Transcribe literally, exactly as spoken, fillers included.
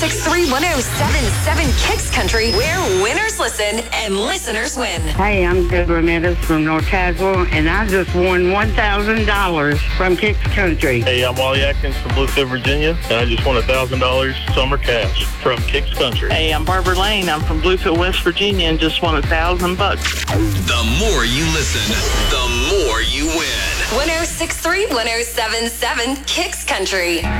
six three, one oh seven seven Kicks Country, where winners listen and listeners win. Hey, I'm Deborah Meadows from North Tazewell, and I just won one thousand dollars from Kicks Country. Hey, I'm Wally Atkins from Bluefield, Virginia, and I just won one thousand dollars summer cash from Kicks Country. Hey, I'm Barbara Lane. I'm from Bluefield, West Virginia, and just won a thousand bucks. The more you listen, the more you win. one oh six three, one oh seven seven Kicks Country.